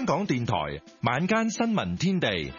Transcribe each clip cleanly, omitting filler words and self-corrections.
香港電台晚間新聞天地，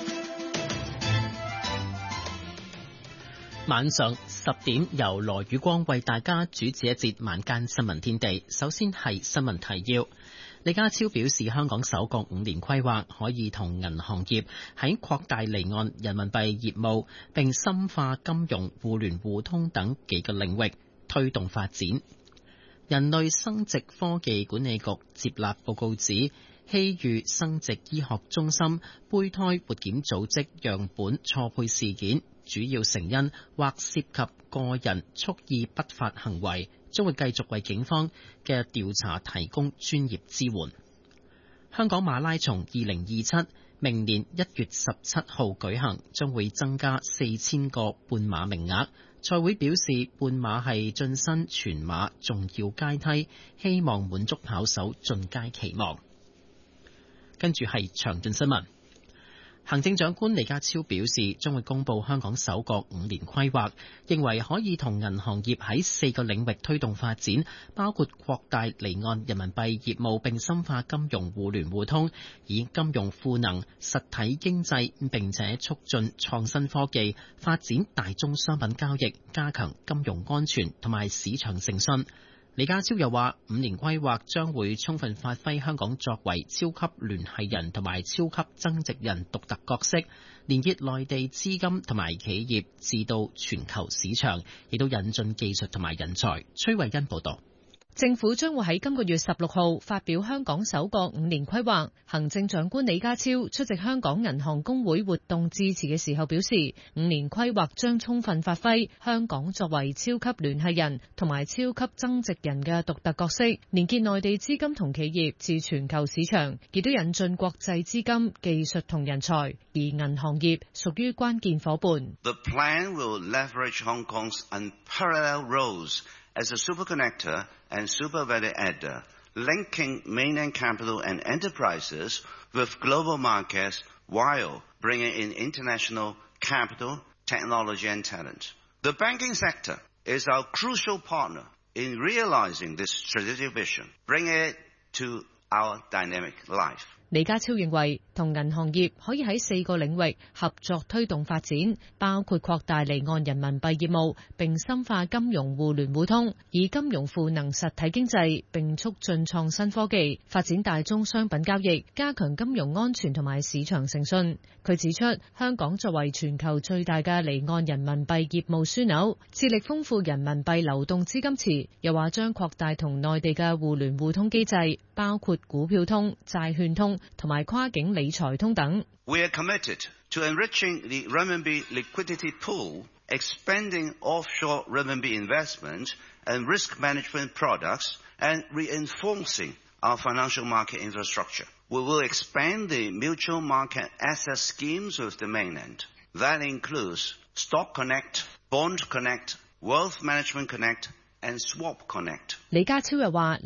晚上10點由羅宇光為大家主持一節晚間新聞天地。首先係新聞提要。李家超表示，香港首個5年規劃可以同銀行業喺擴大離岸人民幣業務，並深化金融互聯互通等幾個領域推動發展。人類生殖科技管理局接納報告指，希裕生殖醫學中心胚胎活檢組織樣本錯配事件，主要成因或涉及個人蓄意不法行為，將會繼續為警方嘅調查提供專業支援。香港馬拉松2027明年1月17號舉行，將會增加4000個半馬名額。賽會表示，半馬係晉身全馬重要階梯，希望滿足跑手進階期望。跟住係詳盡新聞。行政長官李家超表示，將會公布香港首個5年規劃，認為可以同銀行業喺4個領域推動發展，包括擴大離岸人民幣業務並深化金融互聯互通，以金融賦能實體經濟，並且促進創新科技，發展大宗商品交易，加強金融安全同埋市場誠信。李家超又話，5年規劃將會充分發揮香港作為超級聯繫人同埋超級增值人獨特角色，連結內地資金同埋企業至到全球市場，亦都引進技術同埋人才。崔慧欣報道。 政府將會喺今個月16號發表香港首個5年規劃。行政長官李家超出席香港銀行公會活動致辭嘅時候表示，5年規劃將充分發揮香港作為超級聯繫人同埋超級增值人嘅獨特角色，連結內地資金同企業至全球市場，亦都引進國際資金、技術同人才，而銀行業屬於關鍵夥伴。 The plan will leverage Hong Kong's unparalleled roles as a super connector and super value adder, linking mainland capital and enterprises with global markets while bringing in international capital, technology and talent. The banking sector is our crucial partner in realizing this strategic vision, bringing it to our dynamic life. 李家超認為，同銀行業可以喺4個領域合作推動發展，包括擴大離岸人民幣業務，並深化金融互聯互通，以金融賦能實體經濟，並促進創新科技，發展大宗商品交易，加強金融安全同埋市場誠信。佢指出，香港作為全球最大嘅離岸人民幣業務樞紐，致力豐富人民幣流動資金池，又話將擴大同內地嘅互聯互通機制，包括股票通、債券通同埋跨境理財通等。 We are committed to enriching the renminbi liquidity pool, expanding offshore renminbi investment and risk management products, and reinforcing our financial market infrastructure. We will expand the mutual market asset schemes with the mainland. That includes Stock Connect, Bond Connect, Wealth Management Connect, and Swap Connect. 李家超又話